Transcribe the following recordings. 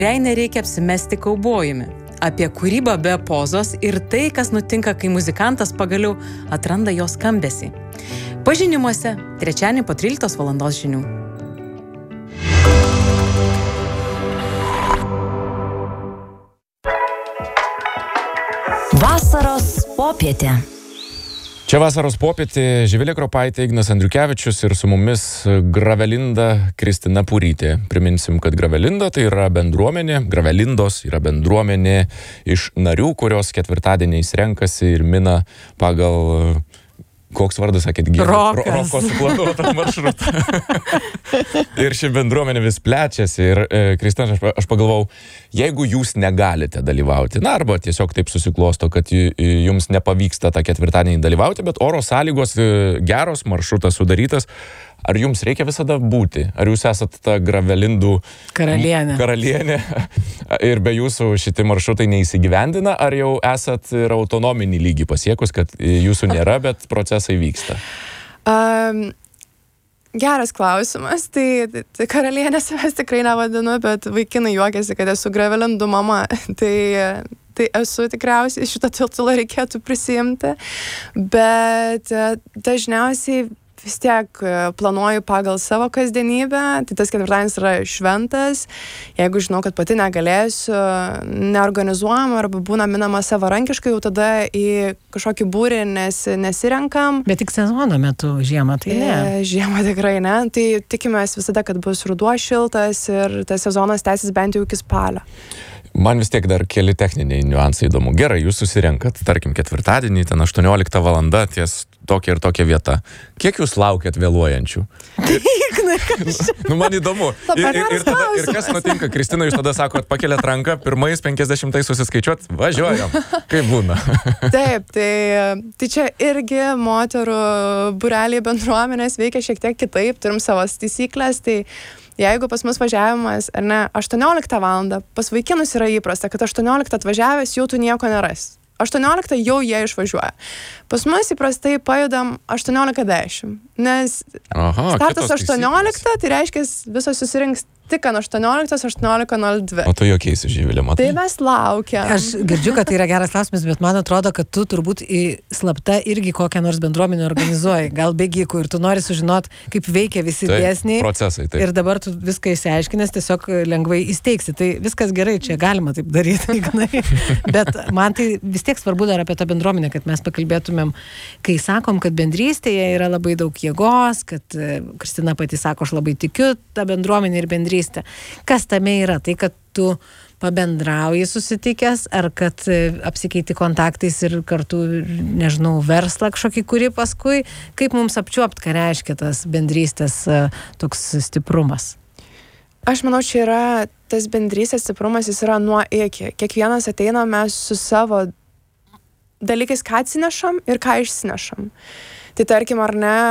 Jei nereikia apsimesti kaubojumi. Apie kūrybą be pozos ir tai, kas nutinka, kai muzikantas pagaliau atranda jos skambesį. Pažinimuose, trečiadienį po 13 valandos žinių. Vasaros popietė. Čia vasaros popietė, Živilė Kropaitė, Ignas Andriukevičius ir su mumis Gravelinda Kristina Purytė. Priminsim, kad Gravelinda tai yra bendruomenė, Gravelindos yra bendruomenė iš narių, kurios ketvirtadieniais renkasi ir mina pagal... Koks vardas, sakėt, Rokas. Roko suplanuotą maršrutą. Ir ši bendruomenė vis plečiasi. Ir, Kristina, aš pagalvojau, jeigu jūs negalite dalyvauti, na, arba tiesiog taip susiklosto, kad jums nepavyksta tą ketvirtadienį dalyvauti, bet oro sąlygos geros, maršrutas sudarytas, ar jums reikia visada būti? Ar jūs esat ta Gravelindų karalienė ir be jūsų šitie maršrutai neįsigyvendina, ar jau esat ir autonominį lygį pasiekus, kad jūsų nėra, bet procesai vyksta? Geras klausimas, tai karalienės mes tikrai nevadinu, bet vaikinai juokiasi, kad esu Gravelindų mama, tai esu tikriausiai, šitą titulą reikėtų prisiimti, bet dažniausiai vis tiek planuoju pagal savo kasdienybę, tai tas ketvirtadienis yra šventas, jeigu žinau, kad pati negalėsiu, neorganizuojam arba būna minama savarankiškai, jau tada į kažkokį būrį nesirenkam. Bet tik sezono metu, žiemą tai ne. Žiemą tikrai ne, tai tikimės visada, kad bus ruduo šiltas ir tas sezonas tęsis bent jau iki spalio. Man vis tiek dar keli techniniai niuansai įdomu. Gerai, jūs susirenkat, tarkim, ketvirtadienį, ten 18 valanda, ties tokia ir tokia vieta. Kiek jūs laukiat vėluojančių? Nu, man įdomu. Ir kas nutinka? Kristina, jūs tada sakot, pakeliat ranką, pirmais 50 susiskaičiuot, važiuojam. Kaip būna? Taip, tai čia irgi moterų būreliai bendruomenės veikia šiek tiek kitaip, turim savo taisyklės, tai jeigu pas mus važiavimas, ar ne, 18 valandą, pas vaikinus yra įprasta, kad 18 atvažiavęs jau tu nieko nerasi. 18 jau jie išvažiuoja. Pas mus įprastai pajudam 18:10, nes startas 18, tai reiškia visos susirinks tik ant 18:02. O tu jokiais, Živilė, matai? Tai mes laukiam. Aš girdžiu, kad tai yra geras klausimas, bet man atrodo, kad tu turbūt į slapta irgi kokią nors bendruomenę organizuoji, gal bėgikų, ir tu nori sužinot, kaip veikia visi dėsniai. Procesai, taip. Ir dabar tu viską įsiaiškinęs, tiesiog lengvai įsteigsi. Tai viskas gerai, čia galima taip daryti. Bet man tai vis tiek svarbu dar apie tą bendruomenę, kad mes pakalbėtumėm, kai sakom, kad bendrystėje yra labai daug jėgos, kad Kristina pati sako, aš labai tikiu tą bendruomenę ir bendrystę. Kas tame yra? Tai, kad tu pabendrauji susitikęs, ar kad apsikeiti kontaktais ir kartu, nežinau, verslą kažkokį kuri paskui, kaip mums apčiuopt, ką reiškia tas bendrystės toks stiprumas? Aš manau, čia yra tas bendrystės stiprumas, jis yra nuo iki. Kiekvienas ateina mes su savo dalykais, ką atsinešam ir ką išsinešam. Tai tarkim, ar ne,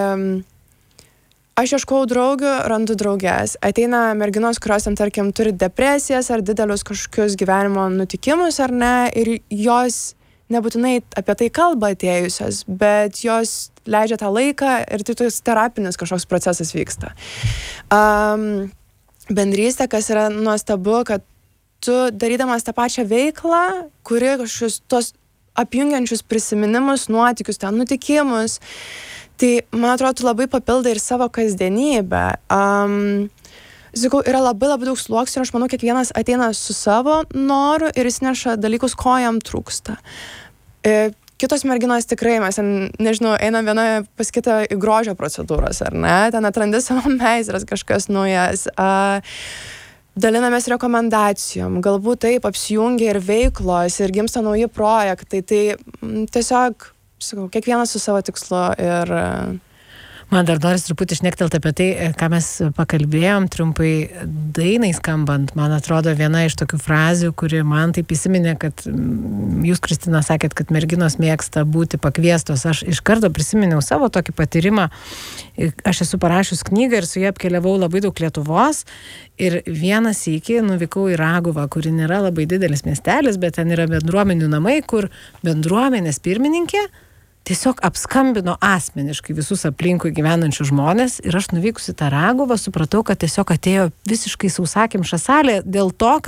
aš ieškau draugių, randu draugės. Ateina merginos, kurios, tarkim, turi depresijas ar didelius kažkokius gyvenimo nutikimus, ar ne, ir jos nebūtinai apie tai kalba atėjusios, bet jos leidžia tą laiką ir tai toks terapinis kažkoks procesas vyksta. Bendrystė, kas yra nuostabu, kad tu darydamas tą pačią veiklą, kuri kažkokius tos apjungiančius prisiminimus, nuotykius, ten nutikimus, tai, man atrodo, tu labai papildai ir savo kasdienybę. Sakau, yra labai daug sluoksnių ir aš manau, kiekvienas ateina su savo noru ir jis neša dalykus, ko jam trūksta. Kitos merginos tikrai, mes, nežinau, einam viena pas kitą į grožio procedūras, ar ne? Ten atrandi savo meistras kažkas naujas. Dalinamės rekomendacijom, galbūt taip apsijungia ir veiklos ir gimsta nauji projektai. Tai tiesiog, sakau, kiekvienas su savo tikslu ir... Man dar noris truputį šnektelt apie tai, ką mes pakalbėjom, trumpai dainai skambant. Man atrodo, viena iš tokių frazių, kuri man taip įsiminė, kad jūs, Kristina, sakėt, kad merginos mėgsta būti pakviestos. Aš iš karto prisiminiau savo tokį patyrimą. Aš esu parašius knygą ir su jie apkeliavau labai daug Lietuvos. Ir vieną sykį nuvykau į Raguvą, kuri nėra labai didelis miestelis, bet ten yra bendruomenių namai, kur bendruomenės pirmininkė tiesiog apskambino asmeniškai visus aplinkui gyvenančius žmonės ir aš nuvykusi tą Raguvą supratau, kad tiesiog atėjo visiškai sausakimša salė dėl to,